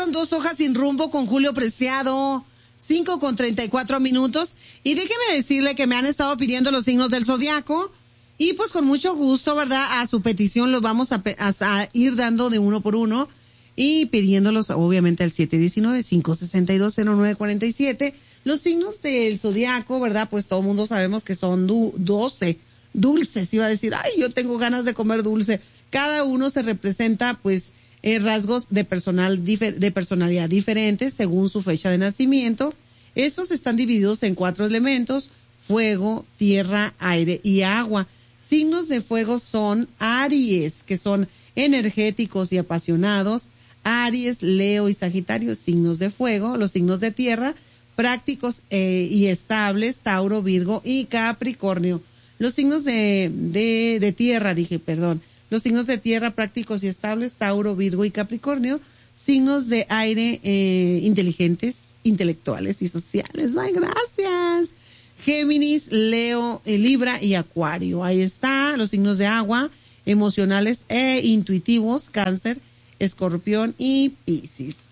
2 hojas sin rumbo con Julio Preciado, 5:34. Y déjeme decirle que me han estado pidiendo los signos del zodiaco. Y pues con mucho gusto, ¿verdad? A su petición los vamos a ir dando de uno por uno y pidiéndolos obviamente al 719-562-0947. Los signos del zodiaco, ¿verdad? Pues todo el mundo sabemos que son 12 dulces. Iba a decir, ay, yo tengo ganas de comer dulce. Cada uno se representa pues rasgos de personalidad diferentes según su fecha de nacimiento. Estos están divididos en 4 elementos: fuego, tierra, aire y agua. Signos de fuego son Aries, que son energéticos y apasionados. Aries, Leo y Sagitario, signos de fuego. Los signos de tierra, prácticos y estables, Tauro, Virgo y Capricornio. Los signos de tierra, los signos de tierra, prácticos y estables, Tauro, Virgo y Capricornio. Signos de aire, inteligentes, intelectuales y sociales. ¡Ay, gracias! Géminis, Leo, Libra y Acuario. Ahí está. Los signos de agua, emocionales e intuitivos, Cáncer, Escorpión y Piscis.